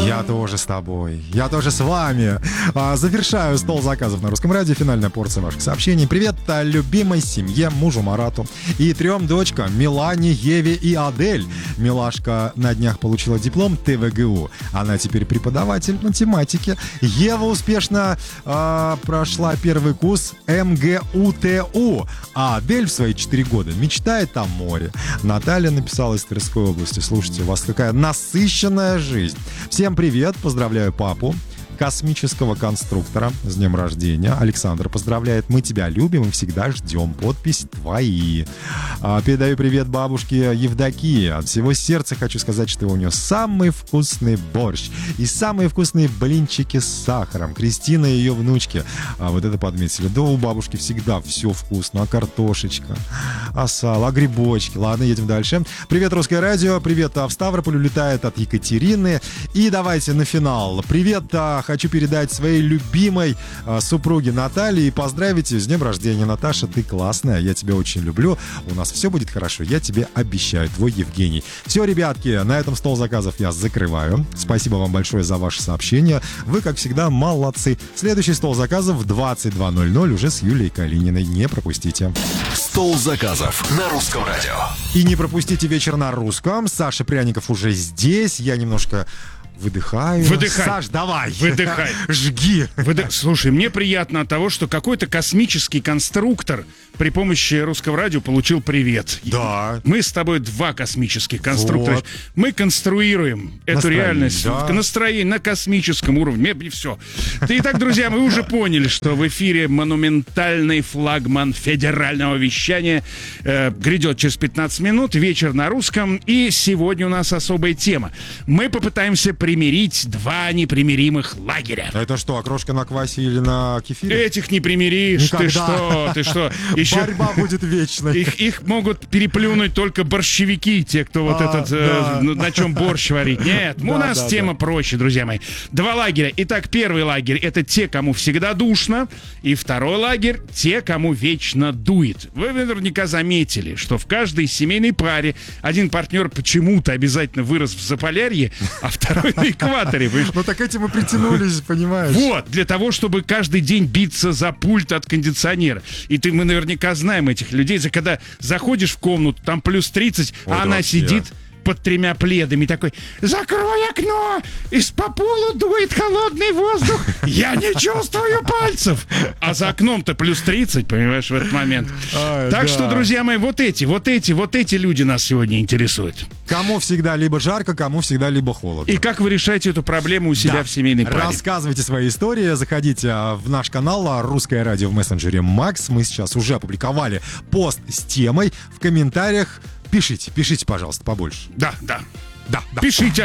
Я тоже с тобой. Я тоже с вами. Завершаю стол заказов на Русском радио. Финальная порция ваших сообщений. Привет любимой семье, мужу Марату и 3 дочкам Милане, Еве и Адель. Милашка на днях получила диплом ТВГУ. Она теперь преподаватель математики. Ева успешно прошла первый курс МГУТУ. А Адель в свои 4 года мечтает о море. Наталья написала из Тверской области. Слушайте, у вас какая насыщенная жизнь. Всем привет, поздравляю папу, космического конструктора, с днем рождения. Александр поздравляет. Мы тебя любим и всегда ждем. Подпись твои. Передаю привет бабушке Евдокии. От всего сердца хочу сказать, что у нее самый вкусный борщ и самые вкусные блинчики с сахаром. Кристина и ее внучки вот это подметили. Да, у бабушки всегда все вкусно. А картошечка, а сало, а грибочки. Ладно, едем дальше. Привет, Русское радио. Привет, в Ставрополь улетает от Екатерины. И давайте на финал. Привет, хочу передать своей любимой супруге Наталье и поздравить ее с днем рождения. Наташа, ты классная, я тебя очень люблю. У нас все будет хорошо, я тебе обещаю. Твой Евгений. Все, ребятки, на этом стол заказов я закрываю. Спасибо вам большое за ваше сообщение. Вы, как всегда, молодцы. Следующий стол заказов в 22:00 уже с Юлией Калининой. Не пропустите. Стол заказов на Русском радио. И не пропустите вечер на русском. Саша Пряников уже здесь. Я немножко... Выдыхай. Саш, давай. Выдыхай. Жги. Слушай, мне приятно от того, что какой-то космический конструктор при помощи Русского радио получил привет. Да. Мы с тобой 2 космических конструктора. Вот. Мы конструируем эту реальность в настроении на космическом уровне. И все. Итак, друзья, мы уже поняли, что в эфире монументальный флагман федерального вещания грядет через 15 минут. Вечер на русском. И сегодня у нас особая тема. Мы попытаемся примирить 2 непримиримых лагеря. Это что, окрошка на квасе или на кефире? Этих не примиришь. Никогда. Ты что? Еще борьба будет вечной. Их могут переплюнуть только борщевики, те, кто на чем борщ варить. Нет, у нас тема проще, друзья мои. 2 лагеря. Итак, первый лагерь — это те, кому всегда душно. И второй лагерь — те, кому вечно дует. Вы наверняка заметили, что в каждой семейной паре один партнер почему-то обязательно вырос в Заполярье, а второй на экваторе. Ну так этим мы притянулись, понимаешь? Вот, для того, чтобы каждый день биться за пульт от кондиционера. И мы наверняка знаем этих людей, когда заходишь в комнату, там плюс 30, а она сидит под 3 пледами, такой: закрой окно, по полу дует холодный воздух, я не чувствую пальцев. А за окном-то плюс 30, понимаешь, в этот момент. Так что, друзья мои, вот эти люди нас сегодня интересуют. Кому всегда либо жарко, кому всегда либо холодно. И как вы решаете эту проблему у себя в семейной паре? Рассказывайте свои истории, заходите в наш канал «Русское радио» в мессенджере Макс. Мы сейчас уже опубликовали пост с темой. В комментариях пишите, пожалуйста, побольше. Да. Пишите.